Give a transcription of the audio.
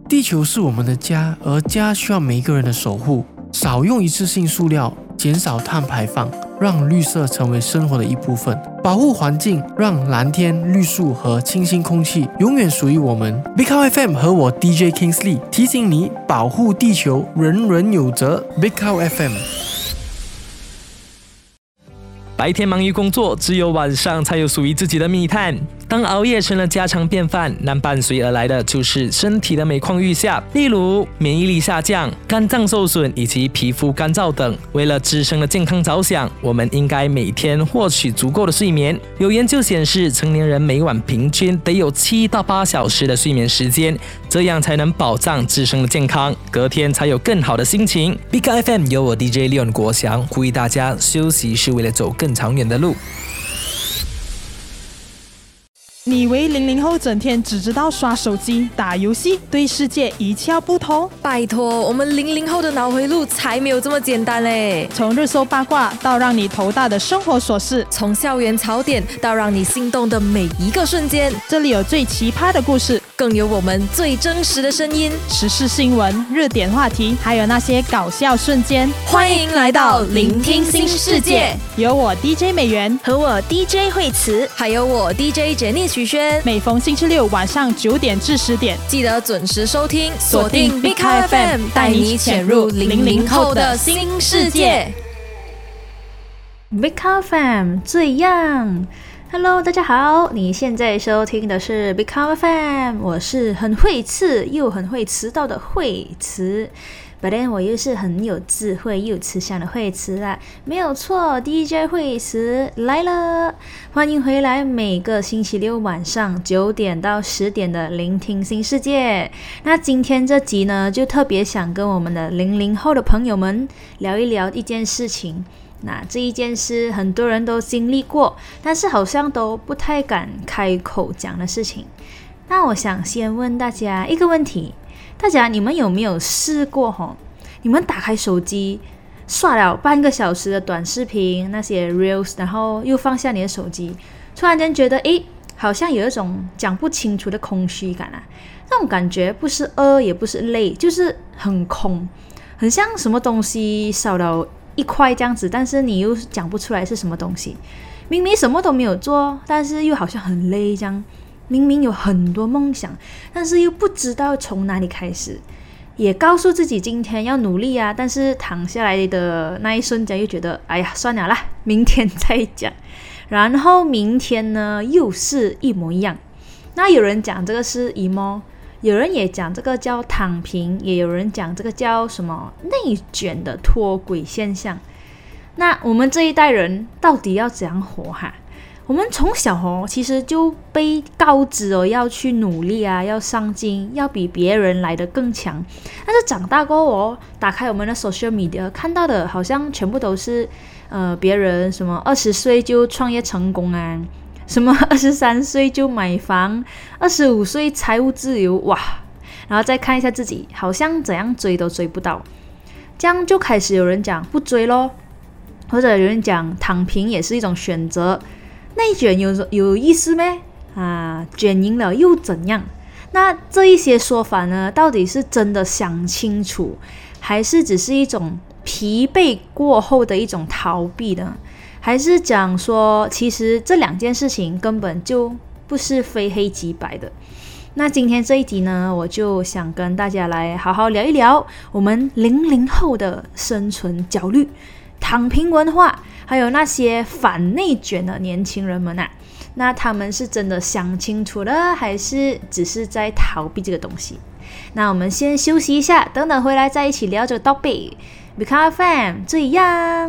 地球是我们的家，而家需要每一个人的守护。少用一次性塑料，减少碳排放，让绿色成为生活的一部分。保护环境，让蓝天、绿树和清新空气永远属于我们。Big Cow FM 和我 DJ Kingsley 提醒你，保护地球，人人有责。Big Cow FM。 白天忙于工作，只有晚上才有属于自己的密探。当熬夜成了家常便饭，那伴随而来的就是身体的每况愈下，例如免疫力下降、肝脏受损以及皮肤干燥等。为了自身的健康着想，我们应该每天获取足够的睡眠。有研究显示，成年人每晚平均得有7到8小时的睡眠时间，这样才能保障自身的健康，隔天才有更好的心情。Big FM 由我 DJ Leon 国祥呼吁大家，休息是为了走更长远的路。 你以为00后整天只知道刷手机、打游戏，对世界一窍不通？ 拜托，我们00后的脑回路才没有这么简单嘞！ 从热搜八卦到让你头大的生活琐事， 从校园槽点到让你心动的每一个瞬间， 这里有最奇葩的故事， 更有我们最真实的声音， 时事新闻、热点话题，还有那些搞笑瞬间。 欢迎来到聆听新世界， 有我 DJ 美元和我 DJ 惠慈，还有我 DJ Jenny 徐轩。 每逢星期六晚上9点至10点， 记得准时收听，锁定 Big Cow FM， 带你潜入00后的新世界。 Big Cow FM 最样。Hello， 大家好，你现在收听的是 Big Cow FM， 我是很会吃又很会迟到的惠慈。本来我又是很有智慧又慈祥的惠慈啦，没有错 ，DJ 惠慈来了，欢迎回来！每个星期六晚上9点到10点的聆听新世界。那今天这集呢，就特别想跟我们的00后的朋友们聊一聊一件事情。那这一件事很多人都经历过，但是好像都不太敢开口讲的事情。那我想先问大家一个问题，大家你们有没有试过你们打开手机刷了半个小时的短视频，那些 reels， 然后又放下你的手机，突然间觉得好像有一种讲不清楚的空虚感啊。那种感觉不是饿也不是累，就是很空，很像什么东西少了一块这样子，但是你又讲不出来是什么东西。明明什么都没有做，但是又好像很累这样。明明有很多梦想，但是又不知道从哪里开始。也告诉自己今天要努力啊，但是躺下来的那一瞬间又觉得哎呀算了啦，明天再讲。然后明天呢又是一模一样。那有人讲这个是 emo， 有人也讲这个叫躺平，也有人讲这个叫什么内卷的脱轨现象。那我们这一代人到底要怎样活哈？我们从小其实就被告知要去努力啊，要上进，要比别人来得更强。但是长大过后打开我们的 social media 看到的好像全部都是别人什么20岁就创业成功啊，什么23岁就买房，25岁财务自由，哇！然后再看一下自己，好像怎样追都追不到。这样就开始有人讲不追咯，或者有人讲躺平也是一种选择。内卷有意思咩？卷赢了又怎样？那这一些说法呢，到底是真的想清楚，还是只是一种疲惫过后的一种逃避呢？还是讲说，其实这两件事情根本就不是非黑即白的？那今天这一集呢，我就想跟大家来好好聊一聊我们00后的生存焦虑、躺平文化，还有那些反内卷的年轻人们啊，那他们是真的想清楚了，还是只是在逃避这个东西？那我们先休息一下，等等回来再一起聊这个 topic。Big Cow FM 这样。